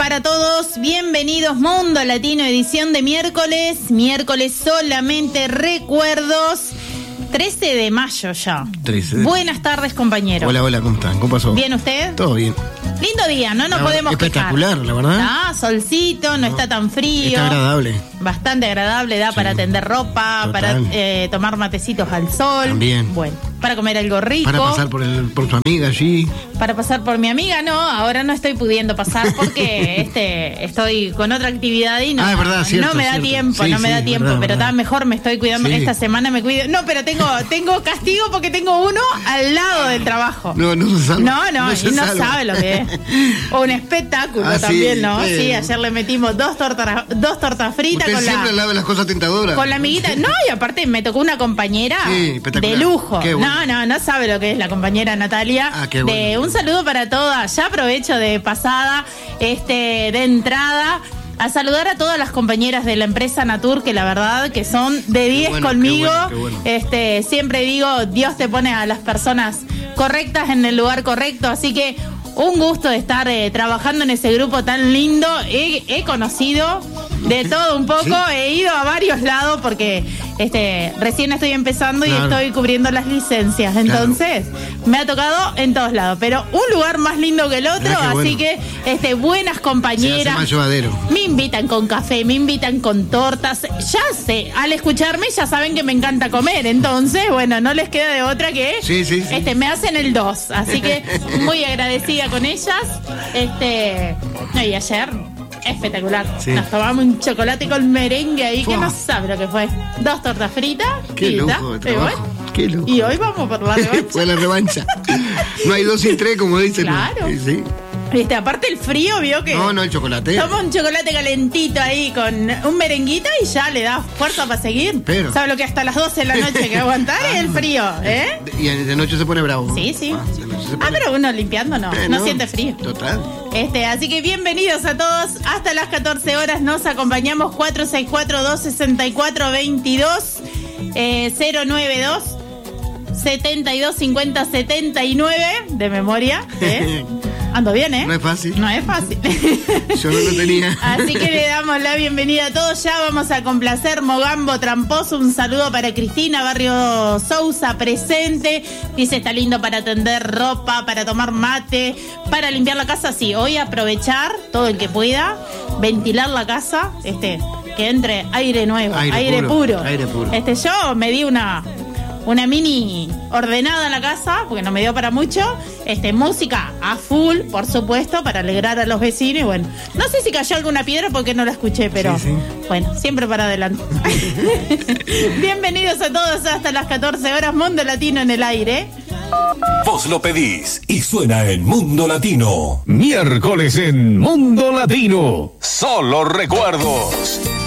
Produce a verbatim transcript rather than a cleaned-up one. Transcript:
para todos, bienvenidos Mundo Latino, edición de miércoles, miércoles solamente recuerdos, trece de mayo ya. trece de... Buenas tardes, compañero. Hola, hola, ¿cómo están? ¿Cómo pasó? ¿Bien usted? Todo bien. Lindo día, no nos no, podemos espectacular, quejar. la verdad. Ah, solcito, no, no está tan frío. Está agradable. Bastante agradable, da sí, para tender ropa, total. Para eh, tomar matecitos al sol. También. Bueno, para comer algo rico. Para pasar por, el, por tu amiga allí. Para pasar por mi amiga, no, ahora no estoy pudiendo pasar porque este estoy con otra actividad y no, ah, es verdad, cierto, no me da cierto. tiempo, sí, no me sí, da tiempo, verdad, pero verdad. está mejor, me estoy cuidando, sí. Esta semana me cuido. No, pero tengo tengo castigo porque tengo uno al lado del trabajo. No, no se salva. No, no, no, y no sabe lo que es. Un espectáculo ah, también, sí, ¿no? Sí, sí, ayer le metimos dos tortas dos tortas fritas Usted con siempre la al lado de las cosas tentadoras. Con la amiguita. No, y aparte me tocó una compañera sí, de lujo. Qué bueno. No, no, no sabe lo que es la compañera Natalia. Ah, qué bueno. De un saludo para todas. Ya aprovecho de pasada, este, de entrada, a saludar a todas las compañeras de la empresa Natur, que la verdad que son de diez bueno, conmigo. Qué bueno, qué bueno. Este, siempre digo, Dios te pone a las personas correctas en el lugar correcto, así que un gusto de estar eh, trabajando en ese grupo tan lindo. He, he conocido de todo un poco, ¿sí? He ido a varios lados porque este recién estoy empezando claro. Y estoy cubriendo las licencias. Entonces, claro. Me ha tocado en todos lados. Pero un lugar más lindo que el otro, que así bueno. Que este buenas compañeras. Más llevadero. Me invitan con café, me invitan con tortas. Ya sé, al escucharme ya saben que me encanta comer. Entonces, bueno, no les queda de otra que sí, sí, sí. este me hacen el dos. Así que muy agradecida con ellas. Este, no, y ayer espectacular. Sí. Nos tomamos un chocolate con merengue ahí, Fua. Que no sabe lo que fue. Dos tortas fritas. Qué lujo de trabajo. Qué lujo. Y hoy vamos por la revancha. Fue la revancha. No hay dos sin tres, como dicen. Claro. Sí, sí. Este, aparte el frío, vio que... No, no, el chocolate. Toma un chocolate calentito ahí con un merenguito y ya le da fuerza para seguir. Pero... ¿Sabe lo que hasta las doce de la noche que aguantar? Es el frío, ¿eh? Y de noche se pone bravo. Sí, sí. Ah, pone... ah pero uno limpiando no, eh, no, no siente frío. Total. Este, así que bienvenidos a todos. Hasta las catorce horas nos acompañamos. Cuatro seis cuatro, dos seis cuatro, dos dos eh, cero nueve dos setenta y dos cincuenta setenta y nueve de memoria, ¿eh? Ando bien, ¿eh? No es fácil. No es fácil. Yo no lo tenía. Así que le damos la bienvenida a todos. Ya vamos a complacer Mogambo Tramposo. Un saludo para Cristina Barrio Sousa presente. Dice, está lindo para tender ropa, para tomar mate, para limpiar la casa. Sí, hoy aprovechar todo el que pueda, ventilar la casa, este, que entre aire nuevo, aire, aire puro, puro. Aire puro. Este, yo me di una... Una mini ordenada en la casa, porque no me dio para mucho. Este, música a full, por supuesto, para alegrar a los vecinos. Y bueno, no sé si cayó alguna piedra porque no la escuché, pero sí, sí. Bueno, siempre para adelante. Bienvenidos a todos hasta las catorce horas, Mundo Latino en el aire. Vos lo pedís y suena en Mundo Latino. Miércoles en Mundo Latino. Solo recuerdos.